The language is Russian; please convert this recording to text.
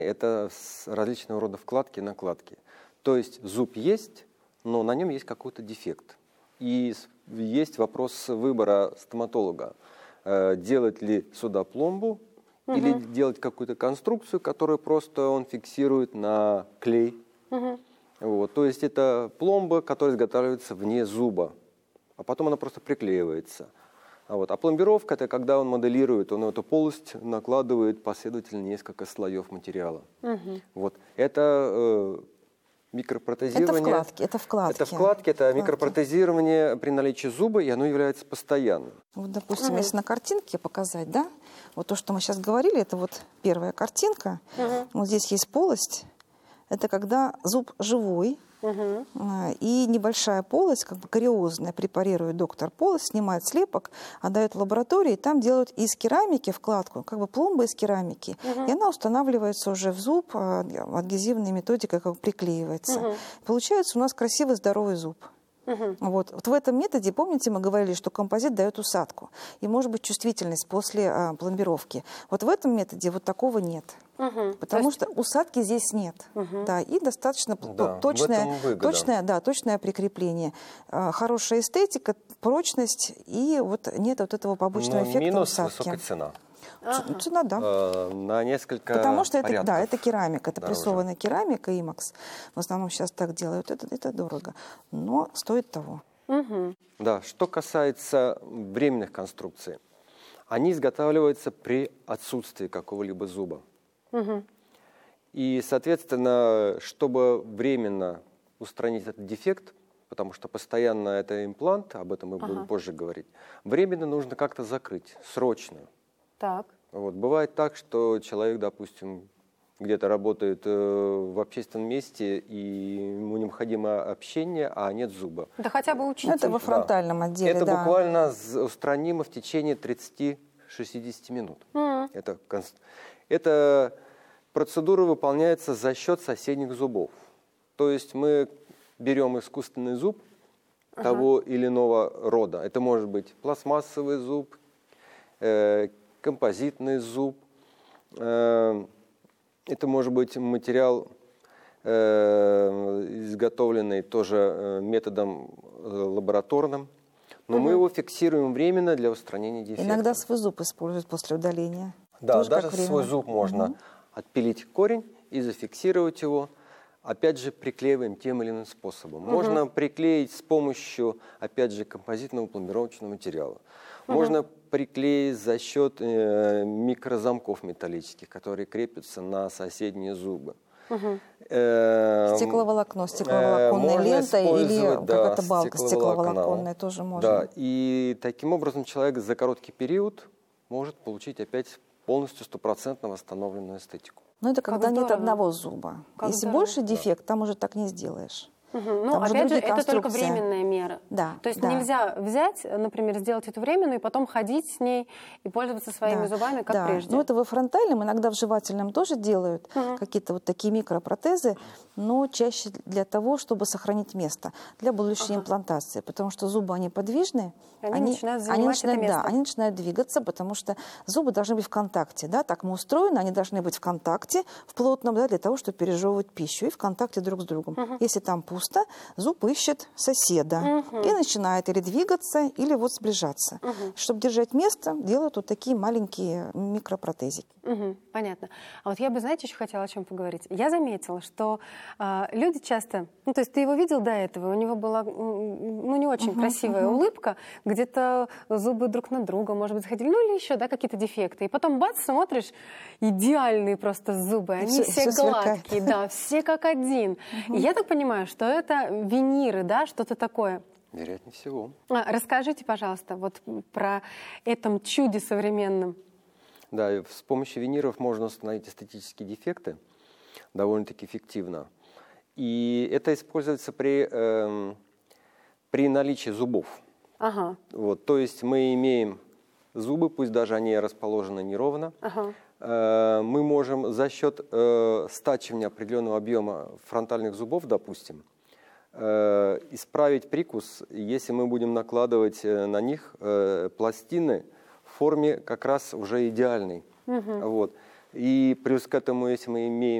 Это различного рода вкладки, накладки. То есть зуб есть, но на нем есть какой-то дефект. И есть вопрос выбора стоматолога. Делать ли сюда пломбу или делать какую-то конструкцию, которую просто он фиксирует на клей. Вот. То есть это пломба, которая изготавливается вне зуба, а потом она просто приклеивается. А пломбировка – это когда он моделирует, он эту полость накладывает последовательно несколько слоев материала. Вот. Это микропротезирование. Это вкладки. Это микропротезирование при наличии зуба, и оно является постоянным. Вот, допустим, если на картинке показать, да, вот то, что мы сейчас говорили, это вот первая картинка. Вот здесь есть полость. Это когда зуб живой, и небольшая полость, как бы кариозная, препарирует доктор полость, снимает слепок, отдает в лабораторию, и там делают из керамики вкладку, как бы пломба из керамики. И она устанавливается уже в зуб, адгезивной методикой как бы приклеивается. Получается у нас красивый здоровый зуб. Вот в этом методе, помните, мы говорили, что композит дает усадку и может быть чувствительность после пломбировки. Вот в этом методе вот такого нет. Потому что усадки здесь нет. Да, и достаточно точное прикрепление. Хорошая эстетика, прочность, и вот нет вот этого побочного эффекта минус усадки. Высокая цена. Цена, да. На несколько Потому что порядков. это керамика, это дороже. прессованная керамика, имакс. В основном сейчас так делают. Это дорого, но стоит того. Да, что касается временных конструкций, они изготавливаются при отсутствии какого-либо зуба. И, соответственно, чтобы временно устранить этот дефект, потому что постоянно это имплант, об этом мы будем позже говорить, временно нужно как-то закрыть, срочно. Так. Вот. Бывает так, что человек, допустим, где-то работает в общественном месте, и ему необходимо общение, а нет зуба. Да хотя бы учитель. Это во фронтальном отделе, Это да. буквально устранимо в течение 30-60 минут. Эта процедура выполняется за счет соседних зубов. То есть мы берем искусственный зуб того или иного рода. Это может быть пластмассовый зуб, композитный зуб. Это может быть материал, изготовленный тоже методом лабораторным. Но мы его фиксируем временно для устранения дефекта. Иногда свой зуб используют после удаления. Да, тоже даже свой зуб можно отпилить корень и зафиксировать его. Опять же, приклеиваем тем или иным способом. Можно приклеить с помощью, опять же, композитного пломбировочного материала. Можно приклеить за счет микрозамков металлических, которые крепятся на соседние зубы. Стекловолокно, стекловолоконная лента или какая-то балка стекловолоконная тоже можно. Да, и таким образом человек за короткий период может получить опять полностью стопроцентно восстановленную эстетику. Но это когда нет здорово. одного зуба. Если больше дефект, там уже так не сделаешь. Ну, Там опять же, другие это только конструкции. временная мера. Да, То есть да. нельзя взять, например, сделать эту временную и потом ходить с ней и пользоваться своими зубами, как прежде. Ну, это во фронтальном, иногда в жевательном тоже делают какие-то вот такие микропротезы, но чаще для того, чтобы сохранить место для будущей имплантации. Потому что зубы, они подвижные. Они начинают занимать это место. Да, они начинают двигаться, потому что зубы должны быть в контакте. Да? Так мы устроены, они должны быть в контакте, в плотном, да, для того, чтобы пережевывать пищу, и в контакте друг с другом. Если там пусто, зуб ищет соседа и начинает или двигаться, или вот сближаться. Чтобы держать место, делают вот такие маленькие микропротезики. Понятно. А вот я бы, знаете, еще хотела о чем поговорить. Я заметила, что люди часто... Ну, то есть ты его видел до этого, у него была не очень красивая улыбка, где-то зубы друг на друга, может быть, заходили, ну или еще, да, какие-то дефекты. И потом, бац, смотришь, идеальные просто зубы, они все гладкие, да, все как один. И я так понимаю, что это виниры, да, что-то такое. Вероятнее всего. Расскажите, пожалуйста, вот про этом чуде современном. Да, и с помощью виниров можно установить эстетические дефекты довольно-таки эффективно. И это используется при наличии зубов. Вот, то есть мы имеем зубы, пусть даже они расположены неровно. Мы можем за счет стачивания определенного объема фронтальных зубов, допустим, исправить прикус, если мы будем накладывать на них пластины в форме как раз уже идеальной. Вот. И плюс к этому, если мы имеем